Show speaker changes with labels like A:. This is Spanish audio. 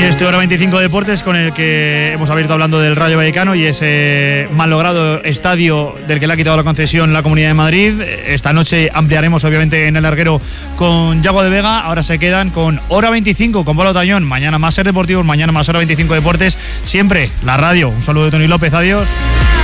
A: este Hora 25 Deportes con el que hemos abierto hablando del Rayo Vallecano y ese mal logrado estadio del que le ha quitado la concesión la Comunidad de Madrid. Esta noche ampliaremos obviamente en el larguero con Yago de Vega. Ahora se quedan con Hora 25 con Pablo Tañón. Mañana más Ser Deportivos, mañana más Hora 25 Deportes. Siempre la radio. Un saludo de Tony López, adiós.